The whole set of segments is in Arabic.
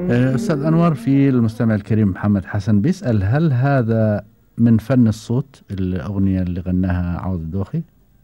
أستاذ أنور، في المستمع الكريم محمد حسن بيسأل: هل هذا من فن الصوت الأغنية اللي غناها عوض الدوخي؟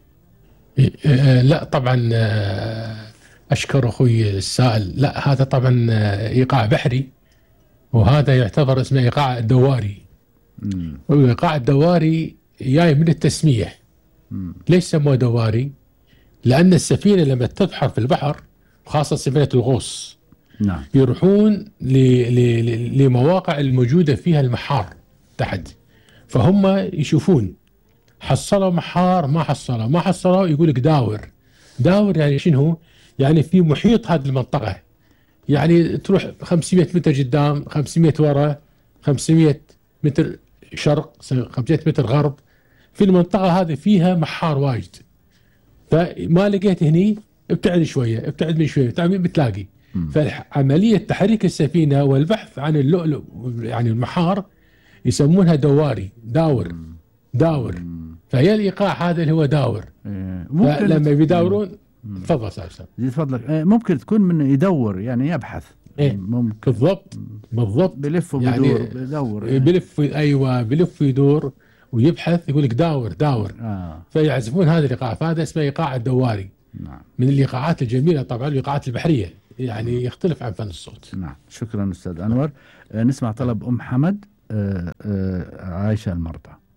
لا طبعا، أشكر أخوي السائل. لا، هذا طبعا إيقاع بحري، وهذا يعتبر اسمه إيقاع دواري. مم. والإيقاع الدواري جاي من التسمية. مم. ليش سموه دواري؟ لأن السفينة لما تبحر في البحر، خاصة سفينة الغوص، نعم. يروحون لمواقع الموجودة فيها المحار تحت، فهم يشوفون حصلوا محار، ما حصلوا يقول لك داور. داور يعني شنو؟ يعني في محيط هذه المنطقة، يعني تروح 500 متر قدام، 500 ورا، 500 متر شرق، 500 متر غرب، في المنطقة هذه فيها محار واجد. فما لقيت هني، ابتعد شوية، ابتعد من شوية، بتلاقي. مم. فعملية تحريك السفينة والبحث عن اللؤلؤ يعني المحار يسمونها دواري، داور، مم. داور. مم. فهي الإيقاع هذا اللي هو داور. ممكن. فلما بيداورون، مم. تفضل استاذ. زيد فضلك. ممكن تكون من يدور، يعني يبحث. ايه ممكن. بالضبط، بالضبط. بلف يعني وبيدور بيدور. بلف، ايوه بلف ويدور ويبحث، يقول لك داور داور. فيعزفون هذا الايقاع، فهذا اسمه ايقاع الدواري. نعم. من الايقاعات الجميله طبعا، الايقاعات البحريه، يعني يختلف عن فن الصوت. نعم، شكرا أستاذ أنور. نسمع طلب أم حمد، عايشة المرضى.